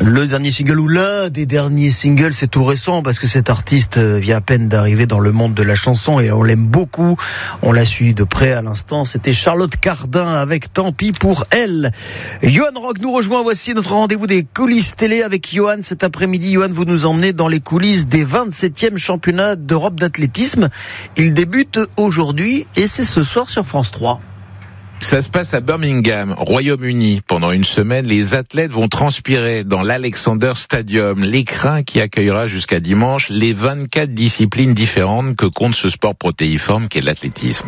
Le dernier single ou l'un des derniers singles, c'est tout récent parce que cet artiste vient à peine d'arriver dans le monde de la chanson et on l'aime beaucoup. On l'a suivi de près à l'instant. C'était Charlotte Cardin avec Tant pis pour elle. Johan Rock nous rejoint. Voici notre rendez-vous des coulisses télé avec Johan. Cet après-midi, Johan, vous nous emmenez dans les coulisses des 27e championnats d'Europe d'athlétisme. Il débute aujourd'hui et c'est ce soir sur France 3. Ça se passe à Birmingham, Royaume-Uni. Pendant une semaine, les athlètes vont transpirer dans l'Alexander Stadium, l'écrin qui accueillera jusqu'à dimanche les 24 disciplines différentes que compte ce sport protéiforme qu'est l'athlétisme.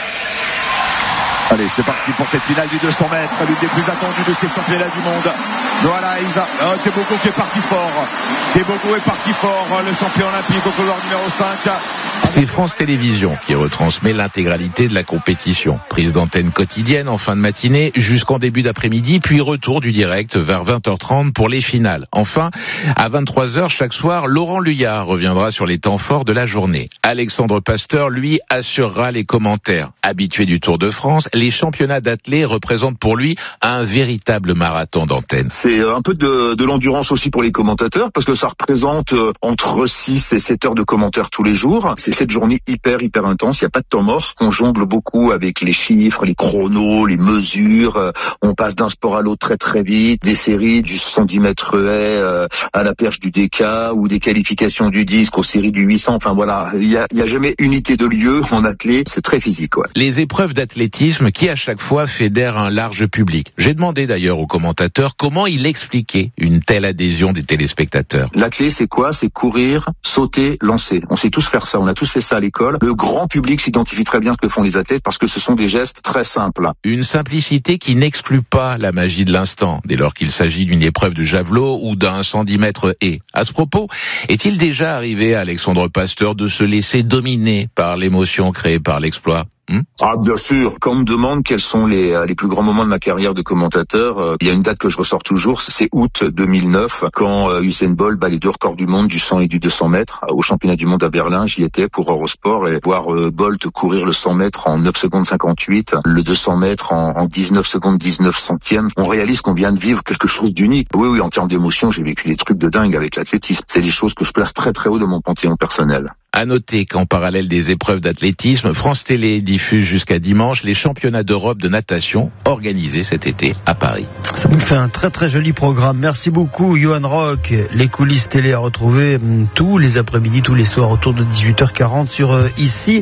Allez, c'est parti pour cette finale du 200 mètres, l'une des plus attendues de ces championnats du monde. Voilà, Tebogo qui est parti fort. Tebogo est parti fort, le champion olympique au couloir numéro 5. C'est France Télévisions qui retransmet l'intégralité de la compétition. Prise d'antenne quotidienne en fin de matinée jusqu'en début d'après-midi, puis retour du direct vers 20h30 pour les finales. Enfin, à 23h chaque soir, Laurent Luyard reviendra sur les temps forts de la journée. Alexandre Pasteur, lui, assurera les commentaires. Habitué du Tour de France, les championnats d'athlètes représentent pour lui un véritable marathon d'antenne. C'est un peu de l'endurance aussi pour les commentateurs parce que ça représente entre 6 et 7 heures de commentaires tous les jours. C'est cette journée hyper intense, il n'y a pas de temps mort. On jongle beaucoup avec les chiffres, les chronos, les mesures. On passe d'un sport à l'autre très vite. Des séries du 110 mètres haies à la perche du DK ou des qualifications du disque aux séries du 800. Enfin voilà, il y a jamais unité de lieu en athlète. C'est très physique. Ouais. Les épreuves d'athlétisme qui à chaque fois fédèrent un large public. J'ai demandé d'ailleurs au commentateur comment il expliquait une telle adhésion des téléspectateurs. L'athlète, c'est quoi? C'est courir, sauter, lancer. On sait tous faire ça. On a tous fait ça à l'école. Le grand public s'identifie très bien à ce que font les athlètes parce que ce sont des gestes très simples. Une simplicité qui n'exclut pas la magie de l'instant, dès lors qu'il s'agit d'une épreuve de javelot ou d'un 110 mètres haies. À ce propos, est-il déjà arrivé à Alexandre Pasteur de se laisser dominer par l'émotion créée par l'exploit? Ah, bien sûr. Quand on me demande quels sont les plus grands moments de ma carrière de commentateur, il y a une date que je ressors toujours, c'est août 2009, quand Usain Bolt bat les 2 records du monde du 100 et du 200 mètres. Au championnat du monde à Berlin, j'y étais pour Eurosport et voir Bolt courir le 100 mètres en 9 secondes 58, le 200 mètres en 19 secondes 19 centièmes. On réalise qu'on vient de vivre quelque chose d'unique. Oui, en termes d'émotion, j'ai vécu des trucs de dingue avec l'athlétisme. C'est des choses que je place très haut dans mon panthéon personnel. À noter qu'en parallèle des épreuves d'athlétisme, France Télé diffuse jusqu'à dimanche les championnats d'Europe de natation organisés cet été à Paris. Ça nous fait un très joli programme. Merci beaucoup Johan Rock. Les coulisses télé à retrouver tous les après-midi, tous les soirs autour de 18h40 sur ici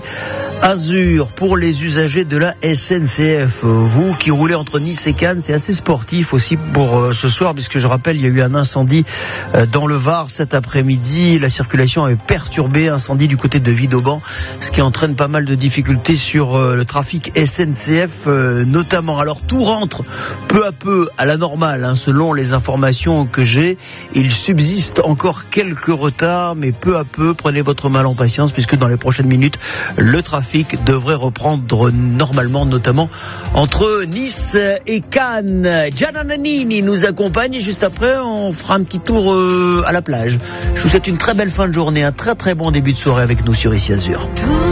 Azur. Pour les usagers de la SNCF, vous qui roulez entre Nice et Cannes, c'est assez sportif aussi pour ce soir puisque je rappelle il y a eu un incendie dans le Var cet après-midi. La circulation est perturbée, incendie du côté de Vidauban, ce qui entraîne pas mal de difficultés sur le trafic SNCF notamment. Alors tout rentre peu à peu à la normale selon les informations que j'ai. Il subsiste encore quelques retards mais peu à peu, prenez votre mal en patience puisque dans les prochaines minutes le trafic devrait reprendre normalement, notamment entre Nice et Cannes. Gianna Nannini nous accompagne et juste après on fera un petit tour à la plage. Je vous souhaite une très belle fin de journée, un très bon début de soirée avec nous sur ici Azur.